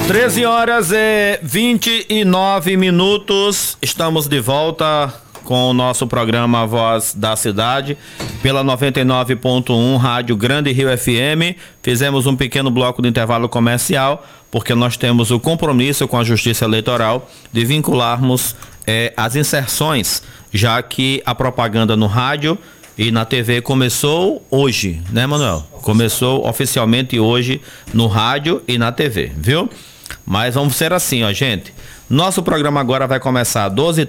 13h29. Estamos de volta com o nosso programa Voz da Cidade, pela 99.1 Rádio Grande Rio FM. Fizemos um pequeno bloco de intervalo comercial, porque nós temos o compromisso com a Justiça Eleitoral de vincularmos as inserções, já que a propaganda no rádio e na TV começou hoje, né, Manuel? Começou oficialmente hoje no rádio e na TV, viu? Mas vamos ser assim, ó, gente. Nosso programa agora vai começar às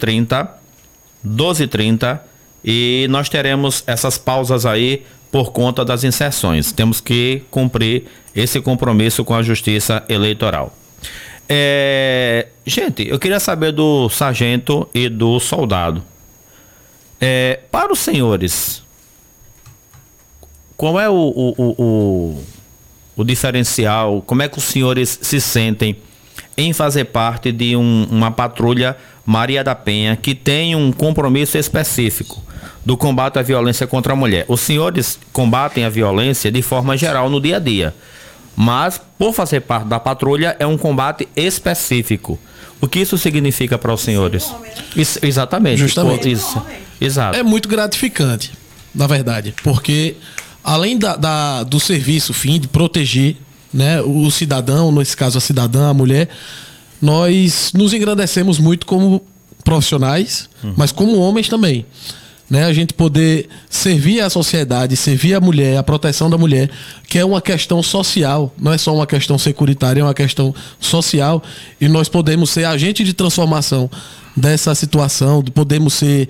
12h30 e nós teremos essas pausas aí por conta das inserções. Temos que cumprir esse compromisso com a Justiça Eleitoral. Gente, eu queria saber do sargento e do soldado. Para os senhores, qual é o diferencial? Como é que os senhores se sentem em fazer parte de uma patrulha Maria da Penha que tem um compromisso específico do combate à violência contra a mulher? Os senhores combatem a violência de forma geral no dia a dia, mas por fazer parte da patrulha é um combate específico. O que isso significa para os senhores? Isso, exatamente. Justamente. Isso. Exato. É muito gratificante, na verdade, porque além do serviço fim de proteger, né, o cidadão, nesse caso a cidadã, a mulher, nós nos engrandecemos muito como profissionais, mas como homens também, né? A gente poder servir a sociedade, servir a mulher, a proteção da mulher, que é uma questão social, não é só uma questão securitária, é uma questão social, e nós podemos ser agente de transformação dessa situação, podemos ser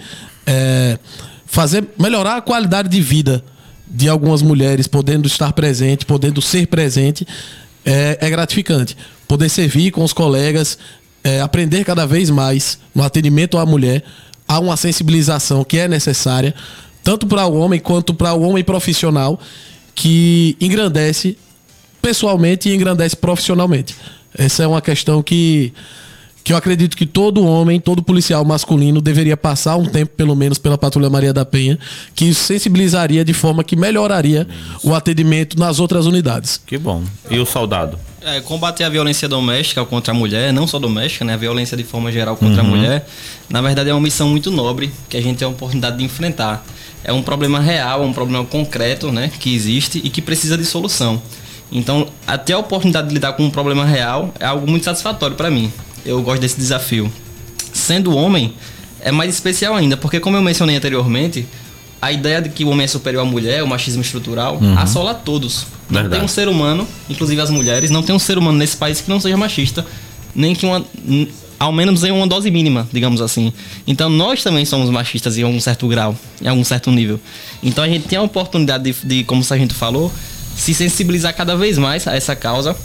melhorar a qualidade de vida de algumas mulheres, podendo estar presente, podendo ser presente, é gratificante. Poder servir com os colegas, aprender cada vez mais no atendimento à mulher. Há uma sensibilização que é necessária, tanto para o homem quanto para o homem profissional, que engrandece pessoalmente e engrandece profissionalmente. Essa é uma questão que eu acredito que todo homem, todo policial masculino deveria passar um tempo, pelo menos, pela Patrulha Maria da Penha, que isso sensibilizaria de forma que melhoraria o atendimento nas outras unidades. Que bom. E o soldado? Combater a violência doméstica contra a mulher, não só doméstica, né? A violência de forma geral contra a mulher, na verdade é uma missão muito nobre, que a gente tem a oportunidade de enfrentar. É um problema real, é um problema concreto, né? Que existe e que precisa de solução. Então, até a oportunidade de lidar com um problema real é algo muito satisfatório para mim. Eu gosto desse desafio. Sendo homem, é mais especial ainda, porque como eu mencionei anteriormente, a ideia de que o homem é superior à mulher, o machismo estrutural, assola todos. Não Verdade. tem um ser humano, inclusive as mulheres, não tem um ser humano nesse país que não seja machista, nem que ao menos em uma dose mínima, digamos assim. Então nós também somos machistas em algum certo grau, em algum certo nível. Então a gente tem a oportunidade de, como o sargento falou, se sensibilizar cada vez mais a essa causa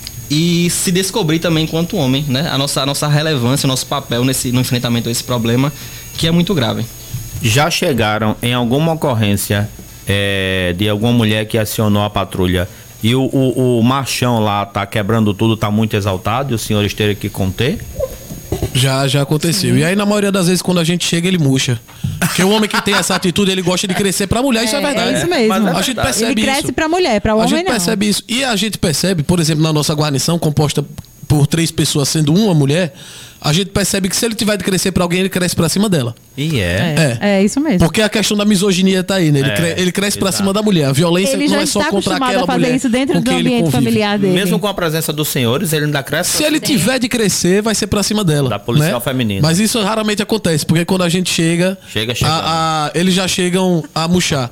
e se descobrir também enquanto homem, né? A nossa relevância, o nosso papel no enfrentamento a esse problema, que é muito grave. Já chegaram em alguma ocorrência de alguma mulher que acionou a patrulha e o machão lá tá quebrando tudo, tá muito exaltado e os senhores terem que conter? Já aconteceu. Sim. E aí, na maioria das vezes, quando a gente chega, ele murcha. Porque o homem que tem essa atitude, ele gosta de crescer pra mulher, isso é verdade. É isso mesmo. A gente percebe ele cresce isso. Pra mulher, pra homem não. A gente percebe isso. E a gente percebe, por exemplo, na nossa guarnição, composta por 3 pessoas, sendo uma mulher, a gente percebe que se ele tiver de crescer pra alguém, ele cresce pra cima dela. E é isso mesmo. Porque a questão da misoginia tá aí, né? Ele cresce pra cima da mulher. A violência ele não é só contra aquela mulher. Ele já está acostumado a fazer isso dentro do ambiente familiar dele. Mesmo com a presença dos senhores, ele ainda cresce. Se ele tiver de crescer, vai ser pra cima dela. Da policial, né? Feminina. Mas isso raramente acontece, porque quando a gente chega eles já chegam a murchar.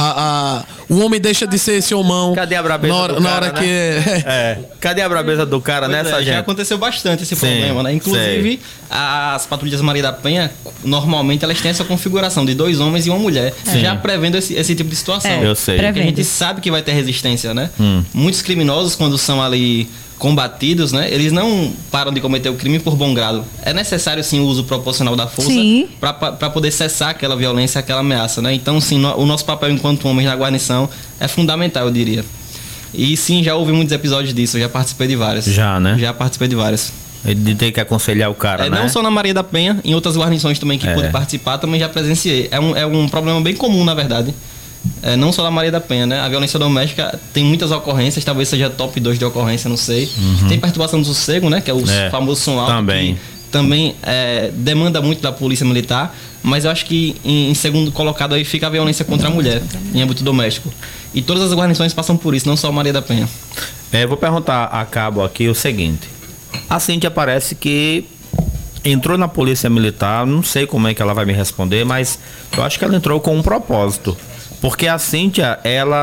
O homem deixa de ser esse homão. Cadê a brabeza do cara, na hora né? que Cadê a brabeza do cara, né, sargento? Já aconteceu bastante esse problema, né? Inclusive, as patrulhas Maria da Penha, normalmente elas têm essa configuração de 2 homens e uma mulher, já prevendo esse tipo de situação. Eu sei. Porque a gente sabe que vai ter resistência, né? Muitos criminosos, quando são ali combatidos, né? Eles não param de cometer o crime por bom grado. É necessário, sim, o uso proporcional da força para poder cessar aquela violência, aquela ameaça, né? Então, sim, o nosso papel enquanto homens na guarnição é fundamental, eu diria. E, sim, já houve muitos episódios disso. Eu já participei de vários. Já, né? Já participei de vários. De ter que aconselhar o cara, né? Não só na Maria da Penha, em outras guarnições também que pude participar, também já presenciei. É um problema bem comum, na verdade. não só da Maria da Penha, né? A violência doméstica tem muitas ocorrências, talvez seja top 2 de ocorrência, não sei. Tem perturbação do sossego, né? Que é o famoso som alto. Também demanda muito da polícia militar, mas eu acho que em segundo colocado aí fica a violência contra a mulher, em âmbito doméstico. E todas as guarnições passam por isso, não só a Maria da Penha. Vou perguntar a cabo aqui o seguinte. A Cíntia parece que entrou na polícia militar, não sei como é que ela vai me responder, mas eu acho que ela entrou com um propósito. Porque a Cíntia, ela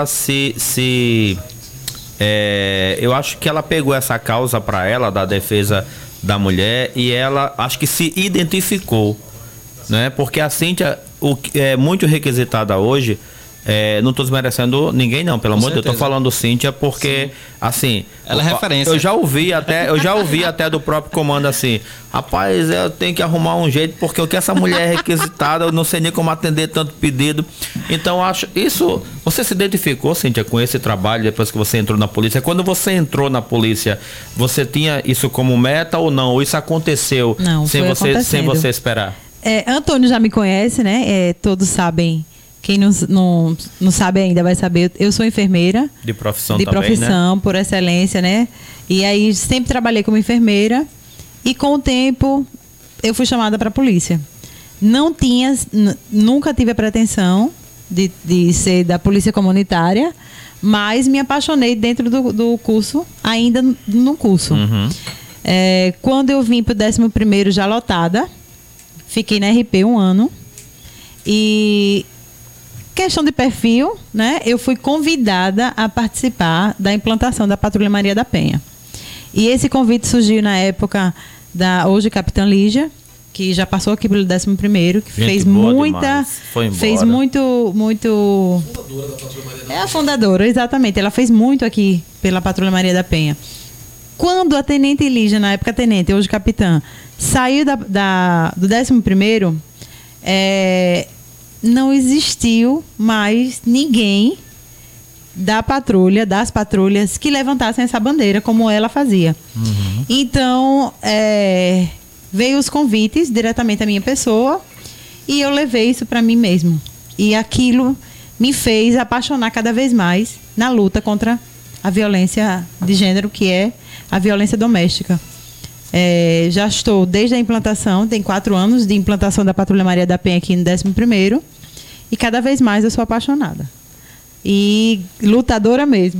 eu acho que ela pegou essa causa para ela, da defesa da mulher, e ela acho que se identificou, né? Porque a Cíntia é muito requisitada hoje. Não tô desmerecendo ninguém não, pelo amor de Deus, eu tô falando Cíntia porque, assim, ela é referência. Eu já ouvi até do próprio comando assim, rapaz, eu tenho que arrumar um jeito porque o que essa mulher é requisitada, eu não sei nem como atender tanto pedido. Então, acho isso, você se identificou, Cíntia, com esse trabalho depois que você entrou na polícia? Quando você entrou na polícia, você tinha isso como meta ou não? Ou isso aconteceu sem você esperar? Antônio já me conhece, né? Todos sabem. Quem não sabe ainda vai saber. Eu sou enfermeira. De profissão também, profissão, né? Por excelência, né? E aí sempre trabalhei como enfermeira. E com o tempo eu fui chamada para a polícia. Nunca tive a pretensão de ser da polícia comunitária, mas me apaixonei dentro do curso, ainda no curso. Quando eu vim para o 11º já lotada, fiquei na RP 1 ano. E questão de perfil, né? Eu fui convidada a participar da implantação da Patrulha Maria da Penha. E esse convite surgiu na época da hoje Capitã Lígia, que já passou aqui pelo 11º, que fez muita... Fez muito... Fundadora da Patrulha Maria da Penha. É a fundadora, exatamente. Ela fez muito aqui pela Patrulha Maria da Penha. Quando a Tenente Lígia, na época Tenente, hoje Capitã, saiu do 11º, não existiu mais ninguém das patrulhas que levantassem essa bandeira como ela fazia. Então, veio os convites diretamente à minha pessoa e eu levei isso para mim mesmo. E aquilo me fez apaixonar cada vez mais na luta contra a violência de gênero, que é a violência doméstica. Já estou desde a implantação, tem 4 anos de implantação da Patrulha Maria da Penha aqui no 11º, e cada vez mais eu sou apaixonada. E lutadora mesmo.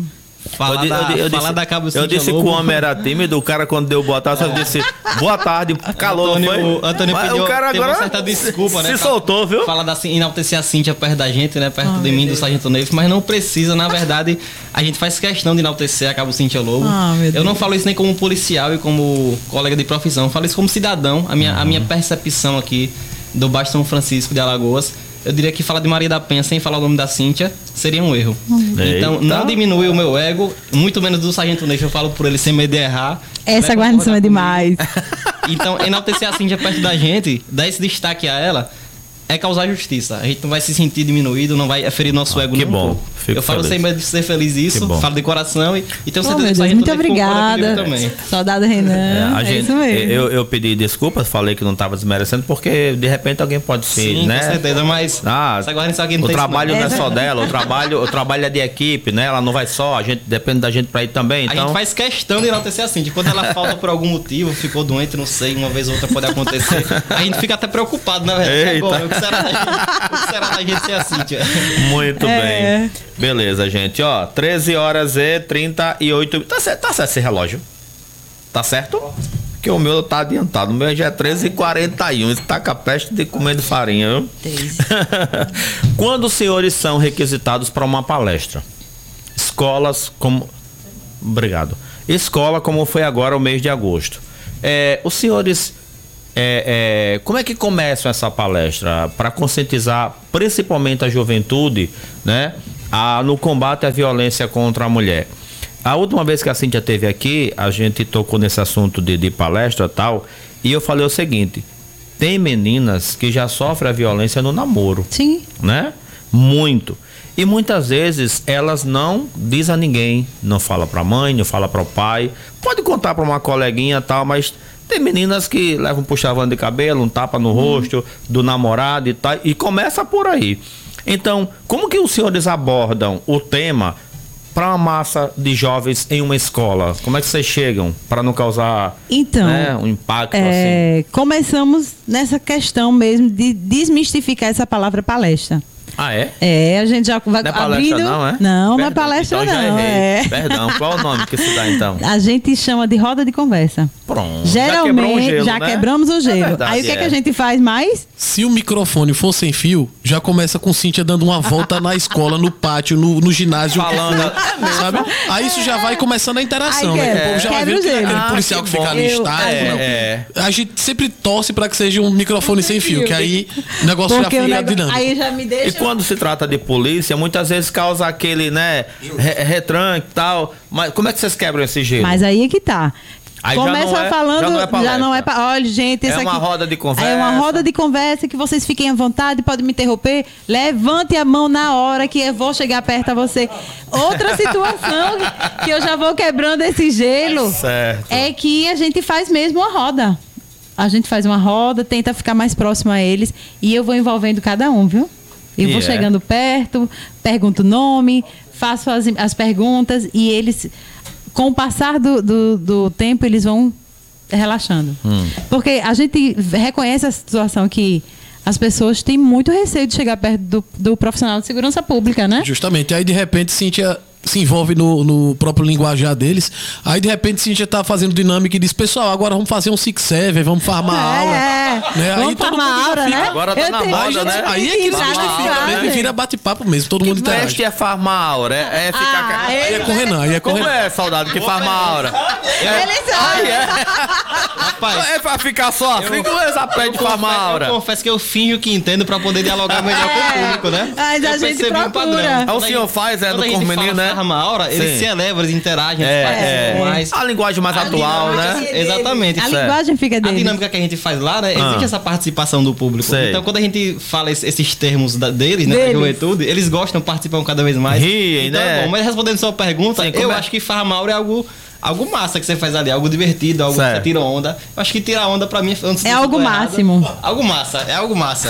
Eu disse que o homem era tímido, o cara quando deu boa tarde, eu disse, boa tarde, calor, o Antônio pediu, o cara agora uma certa desculpa, né? Se soltou, viu? Fala enaltecer a Cíntia perto da gente, né? Perto de mim, do Sargento Neves, mas não precisa, na verdade, a gente faz questão de enaltecer a Cabo Cíntia Lobo. Eu não falo isso nem como policial e como colega de profissão, eu falo isso como cidadão, a minha percepção aqui do Baixo São Francisco de Alagoas. Eu diria que falar de Maria da Penha sem falar o nome da Cíntia seria um erro. Então, não diminui o meu ego, muito menos do Sargento Neves, eu falo por ele sem medo de errar. Essa guarnição é demais. Então, enaltecer a Cíntia perto da gente, dar esse destaque a ela, é causar justiça. A gente não vai se sentir diminuído, não vai ferir nosso ego. Que bom. Eu falo sem medo de ser feliz isso, falo de coração e tenho certeza que a gente muito obrigada. Soldado Renan. Isso mesmo. Eu pedi desculpas, falei que não estava desmerecendo, porque de repente alguém pode ser, sim, né? Com certeza, mas essa guarnição aqui não o trabalho não é só dela, o trabalho é de equipe, né? Ela não vai só, depende da gente pra ir também. Então... A gente faz questão de enaltecer assim, de quando ela falta por algum motivo, ficou doente, não sei, uma vez ou outra pode acontecer. A gente fica até preocupado, na verdade. Bom, o que será da gente ser assim, tia? Muito bem. Beleza, gente. 13h38. Tá certo esse relógio? Tá certo? Porque o meu tá adiantado. O meu já é 13h41. Isso tá com a peste de comendo farinha, viu? Quando os senhores são requisitados para uma palestra? Escolas como... Obrigado. Escola como foi agora o mês de agosto. Os senhores... como é que começam essa palestra para conscientizar principalmente a juventude, né, no combate à violência contra a mulher? A última vez que a Cíntia esteve aqui, a gente tocou nesse assunto de palestra e tal, e eu falei o seguinte: tem meninas que já sofrem a violência no namoro. Sim. Né? Muito. E muitas vezes elas não dizem a ninguém, não fala para a mãe, não fala para o pai, pode contar para uma coleguinha e tal, mas tem meninas que levam um puxavão de cabelo, um tapa no rosto do namorado e tal, e começa por aí. Então, como que os senhores abordam o tema para uma massa de jovens em uma escola? Como é que vocês chegam para não causar um impacto assim? Começamos nessa questão mesmo de desmistificar essa palavra palestra. Ah, é? A gente já vai não é palestra, abrindo. não, é? Não é palestra, então não. Já errei. Perdão, qual o nome que se dá então? A gente chama de roda de conversa. Pronto. Geralmente, já quebramos o gelo. verdade, Aí o que é que a gente faz mais? Se o microfone for sem fio, já começa com Cíntia dando uma volta na escola, no pátio, no ginásio. Falando. Sabe? Aí isso já vai começando a interação, Aí né? quebra, O povo já vai quebra ver o que é gelo. aquele policial que fica ali Eu- estático. A gente sempre torce pra que seja um microfone sem fio, que aí o negócio Porque já o fica negócio, dinâmico. aí já me E deixa. quando se trata de polícia, muitas vezes causa aquele, retranque e tal. Mas como é que vocês quebram esse gelo? Mas aí é que tá. Aí já Começa não é- falando, já não é palestra. olha, gente, É esse uma aqui roda de conversa. É uma roda de conversa que vocês fiquem à vontade, podem me interromper. Levante a mão na hora que eu vou chegar perto a você. Outra situação que eu já vou quebrando esse gelo Certo. é que a gente faz mesmo uma roda. A gente faz uma roda, tenta ficar mais próximo a eles e eu vou envolvendo cada um, viu? Eu vou chegando perto, pergunto o nome, faço as perguntas e eles, com o passar do tempo, eles vão relaxando. Porque a gente reconhece a situação que as pessoas têm muito receio de chegar perto do profissional de segurança pública, né? Justamente. Aí, de repente, Cíntia se envolve no próprio linguajar deles. Aí, de repente, Cíntia tá fazendo dinâmica e diz, pessoal, agora vamos fazer um 6-7, vamos farmar a aula. Né? Vamos Aí todo farmar mundo já a aula, fica- né? Agora tá na moda, né? Aí é que se justifica mesmo e vira bate-papo mesmo, todo mundo interage. Veste é farmar a aura, é ficar... Aí é com o Renan, aí é com o Como Renan. é, soldado, que farma a aura? Eles sabem. Rapaz, É pra ficar só assim que eles aprendem a farmar a eu aura. confesso que eu finjo que entendo pra poder dialogar melhor com o público, né? Mas a Eu gente percebi um procura. padrão. Aí o Quando senhor a gente- faz, quando no a gente menino, fala né? farma a aura, eles Sim. se elevam, eles interagem, eles participam mais. A linguagem mais atual, né? Exatamente. A Certo. linguagem fica A dele. dinâmica que a gente faz lá, né? Existe essa participação do público. Sei. Então, quando a gente fala esses termos deles, né? Da Deles. juventude, eles gostam, participam cada vez mais. Riem, então, né? É bom. Mas respondendo sua pergunta, Sim, como eu é? acho que farma aura é algo massa que você faz ali, algo divertido, algo que Certo. você tira onda. Eu acho que tirar onda pra mim É algo máximo. Algo massa, é algo massa.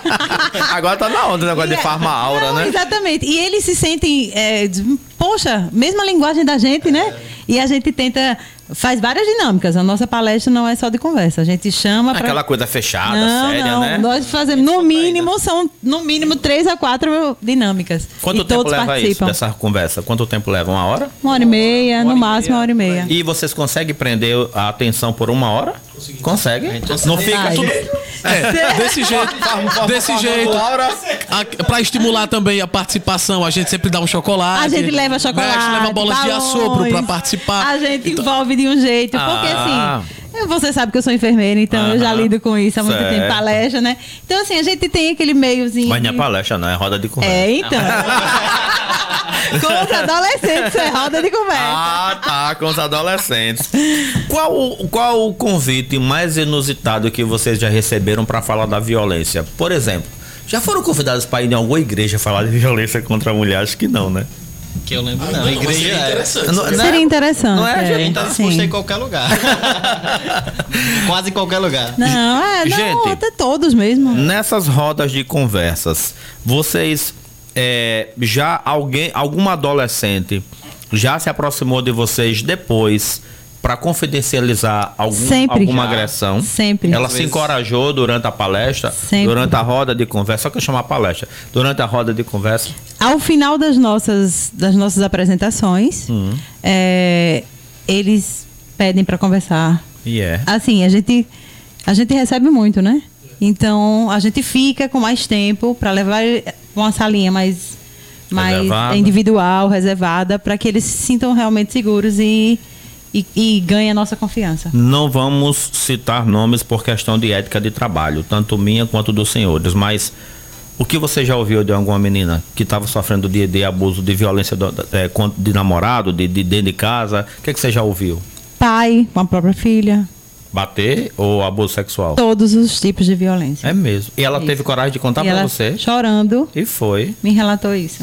Agora tá na onda o negócio de farma a aura, Não, né? Exatamente. E eles se sentem, poxa, mesma linguagem da gente, né? E a gente tenta, faz várias dinâmicas. A nossa palestra não é só de conversa. A gente chama pra... Aquela coisa fechada, Não, séria, não. né? Nós fazemos, no mínimo, são 3 a 4 dinâmicas. Quanto e tempo todos leva isso, participam. dessa conversa? Quanto tempo leva? 1 hora? 1h30, no máximo 1h30. E vocês conseguem prender a atenção por 1 hora? Conseguem? Não fica Vai. tudo... Desse jeito, pra estimular também a participação, a gente sempre dá um chocolate. A gente leva chocolate, A gente leva bolas de balões, assopro pra participar. A gente envolve de um jeito. Porque Ah. assim, você sabe que eu sou enfermeira, então eu já lido com isso há muito Certo. tempo, palestra, né? Então assim, a gente tem aquele meiozinho. Mas não é de- palestra, não. É roda de conversa. então. Com os adolescentes, é roda de conversa. Ah, tá, com os adolescentes. Qual o convite mais inusitado que vocês já receberam para falar da violência? Por exemplo, já foram convidados para ir em alguma igreja falar de violência contra a mulher? Acho que não, né? Que eu lembro, não. A igreja é. Seria interessante. Não é, A gente tá disposto sim. a ir em qualquer lugar. Quase em qualquer lugar. Não, Gente, até todos mesmo. Nessas rodas de conversas, vocês alguma adolescente já se aproximou de vocês depois para confidencializar Sempre. alguma agressão? Sempre. Ela se encorajou durante a palestra, Sempre. durante a roda de conversa, só que eu chamar palestra, durante a roda de conversa. Ao final das nossas apresentações, eles pedem para conversar. Assim, a gente recebe muito, né? Então, a gente fica com mais tempo para levar uma salinha mais Reservada. individual, reservada, para que eles se sintam realmente seguros e ganhem a nossa confiança. Não vamos citar nomes por questão de ética de trabalho, tanto minha quanto dos senhores, mas o que você já ouviu de alguma menina que estava sofrendo de abuso, de violência de namorado, de dentro de casa? O que você já ouviu? Pai com a própria filha. Bater ou abuso sexual? Todos os tipos de violência. É mesmo. E ela teve coragem de contar E pra ela, você? chorando, E foi. me relatou isso.